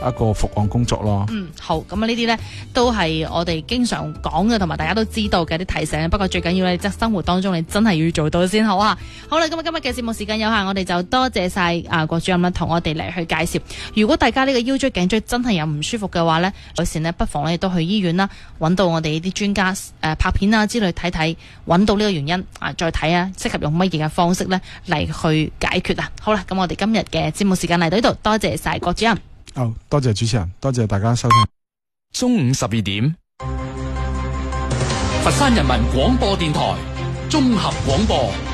一個復案工作咯。 好，咁啊呢啲呢都係我哋經常講嘅，同埋大家都知道嘅啲提醒。不過最緊要咧，即係生活當中你真係要做到先好啊。好啦，今日嘅節目時間有限，我哋就多謝晒郭主任啦，同我哋嚟去介紹。如果大家呢個腰椎頸椎真係有唔舒服嘅話呢，有時呢不妨咧都去醫院啦，揾到我哋啲專家拍片啊之類睇睇，揾到呢個原因再睇啊，適合用乜嘢嘅方式呢嚟去解決啊。好啦，咁我哋今日嘅節目時間嚟到呢度，多謝晒郭主任。 多謝主持人，多謝大家收聽。 中午12點，佛山人民廣播電台綜合廣播。